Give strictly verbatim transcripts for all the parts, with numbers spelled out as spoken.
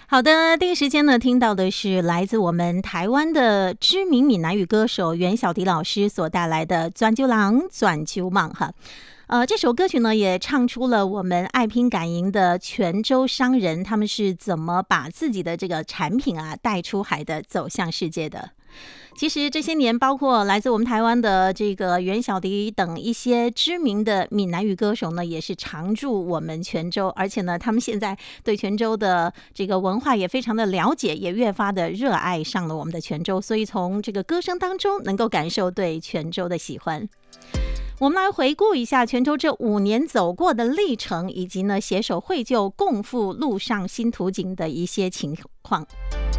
好的，第一时间呢，听到的是来自我们台湾的知名闽南语歌手袁小迪老师所带来的《转九郎转九蟒》哈。呃，这首歌曲呢，也唱出了我们爱拼敢赢的泉州商人，他们是怎么把自己的这个产品啊带出海的，走向世界的。其实这些年，包括来自我们台湾的这个袁小迪等一些知名的闽南语歌手呢，也是常驻我们泉州，而且呢，他们现在对泉州的这个文化也非常的了解，也越发的热爱上了我们的泉州，所以从这个歌声当中能够感受对泉州的喜欢。我们来回顾一下泉州这五年走过的历程，以及呢携手绘就共赴陆上新图景的一些情况。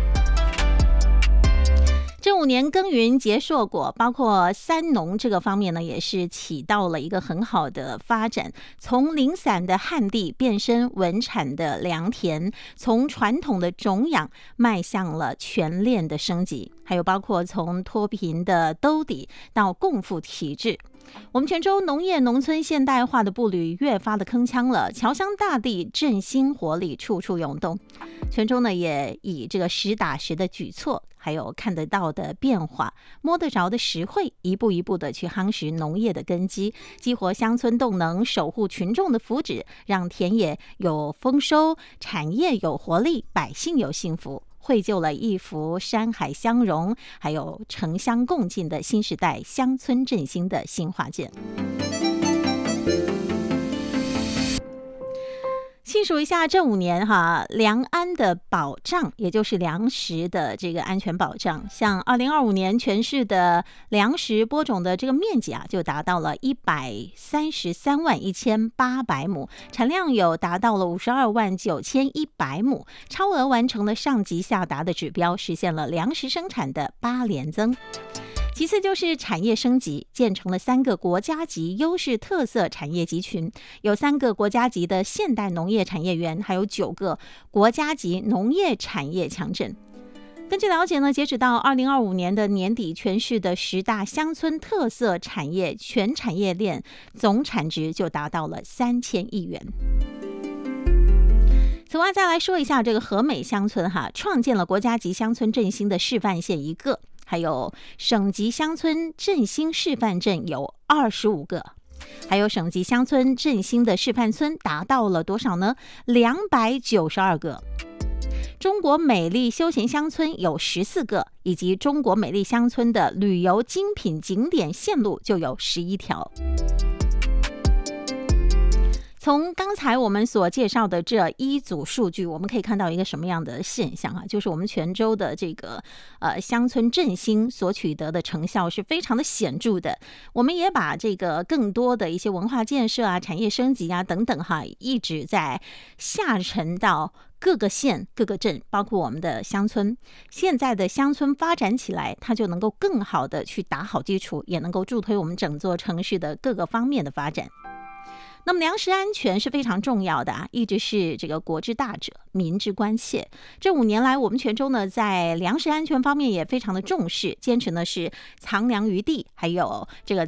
这五年耕耘结硕果，包括三农这个方面呢，也是起到了一个很好的发展。从零散的旱地变身稳产的良田，从传统的种养迈向了全链的升级，还有包括从脱贫的兜底到共富体制。我们泉州农业农村现代化的步履越发的铿锵了，侨乡大地振兴活力处处涌动。泉州呢，也以这个实打实的举措，还有看得到的变化，摸得着的实惠，一步一步的去夯实农业的根基，激活乡村动能，守护群众的福祉，让田野有丰收，产业有活力，百姓有幸福，绘就了一幅山海相融，还有城乡共进的新时代乡村振兴的新画卷。细数一下这五年哈，粮安的保障，也就是粮食的这个安全保障，像二零二五年全市的粮食播种的这个面积啊，就达到了一百三十三万一千八百亩，产量有达到了五十二万九千一百亩，超额完成了上级下达的指标，实现了粮食生产的八连增。其次就是产业升级，建成了三个国家级优势特色产业集群，有三个国家级的现代农业产业园，还有九个国家级农业产业强镇。根据了解呢，截止到二零二五年的年底，全市的十大乡村特色产业全产业链总产值就达到了三千亿元。此外，再来说一下这个和美乡村哈，创建了国家级乡村振兴的示范县一个。还有省级乡村振兴示范镇有二十五个，还有省级乡村振兴的示范村达到了多少呢？两百九十二个。中国美丽休闲乡村有十四个，以及中国美丽乡村的旅游精品景点线路就有十一条。从刚才我们所介绍的这一组数据，我们可以看到一个什么样的现象啊？就是我们泉州的这个呃乡村振兴所取得的成效是非常的显著的。我们也把这个更多的一些文化建设啊、产业升级啊等等哈，一直在下沉到各个县、各个镇，包括我们的乡村。现在的乡村发展起来，它就能够更好的去打好基础，也能够助推我们整座城市的各个方面的发展。那么粮食安全是非常重要的啊，一直是这个国之大者，民之关切。这五年来，我们泉州呢在粮食安全方面也非常的重视，坚持呢是藏粮于地，还有这个